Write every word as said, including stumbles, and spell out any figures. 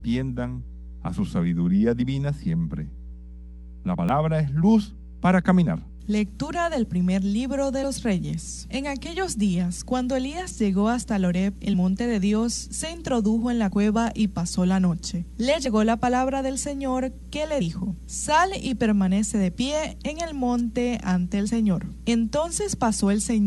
tiendan a su sabiduría divina siempre. La palabra es luz para caminar. Lectura del primer libro de los Reyes. En aquellos días, cuando Elías llegó hasta Horeb, el monte de Dios, se introdujo en la cueva y pasó la noche. Le llegó la palabra del Señor que le dijo: Sal y permanece de pie en el monte ante el Señor. Entonces pasó el Señor